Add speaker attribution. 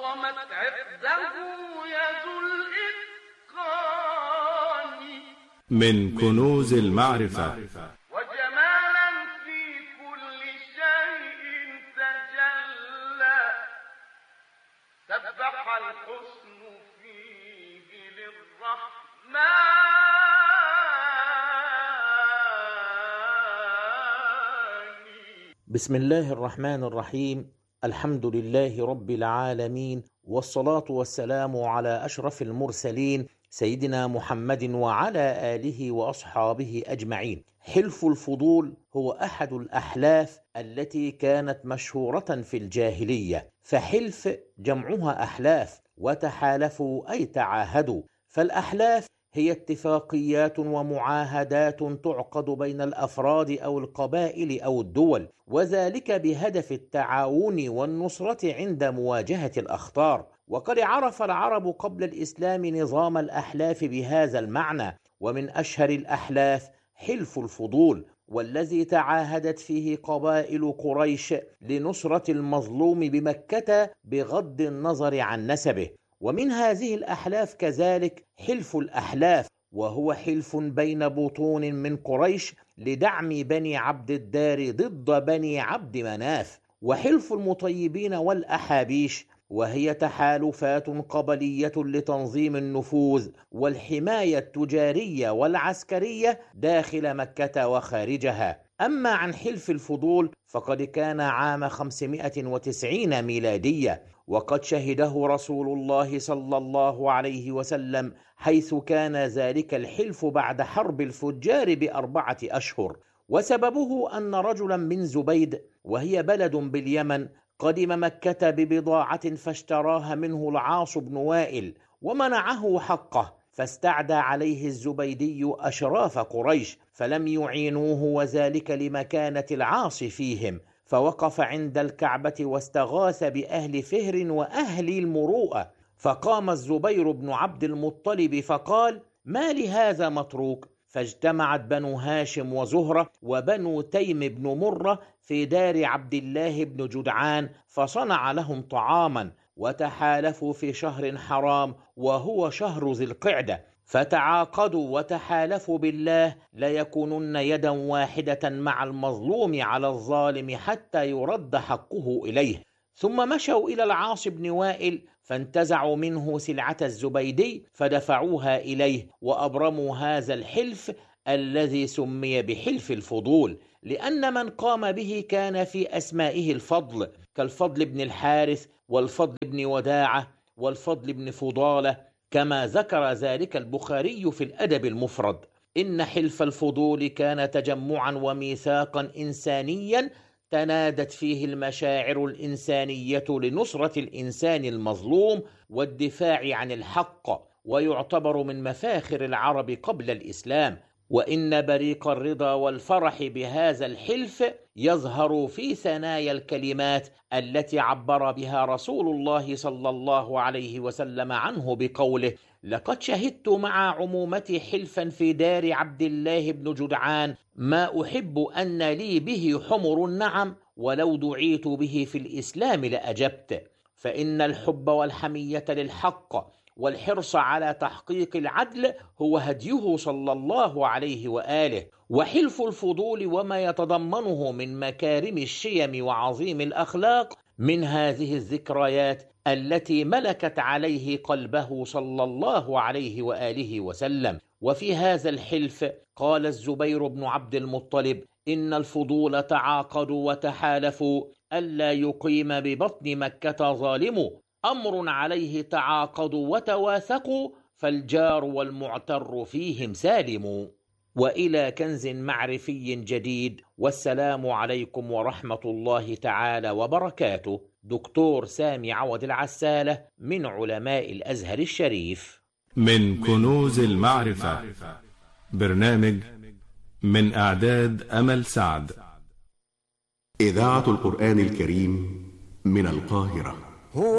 Speaker 1: عظمت عقده يد الإتقان
Speaker 2: من كنوز المعرفة
Speaker 1: وجمالا في كل شيء تجلى سبح الحسن فيه للرحمن
Speaker 3: بسم الله الرحمن الرحيم. الحمد لله رب العالمين، والصلاة والسلام على أشرف المرسلين سيدنا محمد وعلى آله وأصحابه أجمعين. حلف الفضول هو أحد الأحلاف التي كانت مشهورة في الجاهلية، فحلف جمعها أحلاف، وتحالفوا أي تعاهدوا. فالأحلاف هي اتفاقيات ومعاهدات تعقد بين الأفراد أو القبائل أو الدول، وذلك بهدف التعاون والنصرة عند مواجهة الأخطار. وقد عرف العرب قبل الإسلام نظام الأحلاف بهذا المعنى، ومن أشهر الأحلاف حلف الفضول، والذي تعاهدت فيه قبائل قريش لنصرة المظلوم بمكة بغض النظر عن نسبه. ومن هذه الأحلاف كذلك حلف الأحلاف، وهو حلف بين بطون من قريش لدعم بني عبد الدار ضد بني عبد مناف. وحلف المطيبين والأحابيش، وهي تحالفات قبلية لتنظيم النفوذ والحماية التجارية والعسكرية داخل مكة وخارجها. أما عن حلف الفضول فقد كان عام 590 ميلادية، وقد شهده رسول الله صلى الله عليه وسلم، حيث كان ذلك الحلف بعد حرب الفجار ب4 أشهر. وسببه أن رجلا من زبيد، وهي بلد باليمن، قدم مكة ببضاعة فاشتراها منه العاص بن وائل ومنعه حقه، فاستعدى عليه الزبيدي أشراف قريش فلم يعينوه، وذلك لمكانة العاص فيهم، فوقف عند الكعبة واستغاث بأهل فهر وأهل المروءة. فقام الزبير بن عبد المطلب فقال: ما لهذا متروك؟ فاجتمعت بنو هاشم وزهرة وبنو تيم بن مرة في دار عبد الله بن جدعان، فصنع لهم طعاما، وتحالفوا في شهر حرام وهو شهر ذي القعدة، فتعاقدوا وتحالفوا بالله ليكونن يدا واحدة مع المظلوم على الظالم حتى يرد حقه إليه. ثم مشوا إلى العاص بن وائل فانتزعوا منه سلعة الزبيدي فدفعوها إليه، وأبرموا هذا الحلف الذي سمي بحلف الفضول، لأن من قام به كان في أسمائه الفضل، كالفضل بن الحارث والفضل بن وداعة والفضل بن فضالة، كما ذكر ذلك البخاري في الأدب المفرد. إن حلف الفضول كان تجمعا وميثاقا إنسانيا تنادت فيه المشاعر الإنسانية لنصرة الإنسان المظلوم والدفاع عن الحق، ويعتبر من مفاخر العرب قبل الإسلام. وإن بريق الرضا والفرح بهذا الحلف يظهر في ثنايا الكلمات التي عبر بها رسول الله صلى الله عليه وسلم عنه بقوله: لقد شهدت مع عمومتي حلفا في دار عبد الله بن جدعان ما أحب أن لي به حمر النعم، ولو دعيت به في الإسلام لأجبت. فإن الحب والحمية للحق والحرص على تحقيق العدل هو هديه صلى الله عليه وآله. وحلف الفضول وما يتضمنه من مكارم الشيم وعظيم الأخلاق من هذه الذكريات التي ملكت عليه قلبه صلى الله عليه وآله وسلم. وفي هذا الحلف قال الزبير بن عبد المطلب: إن الفضول تعاقدوا وتحالفوا ألا يقيم ببطن مكة ظالم، أمر عليه تعاقدوا وتواثقوا، فالجار والمعتر فيهم سالم. وإلى كنز معرفي جديد، والسلام عليكم ورحمة الله تعالى وبركاته. دكتور سامي عوض العسالة من علماء الأزهر الشريف.
Speaker 2: من كنوز المعرفة، برنامج من إعداد أمل سعد.
Speaker 4: إذاعة القرآن الكريم من القاهرة.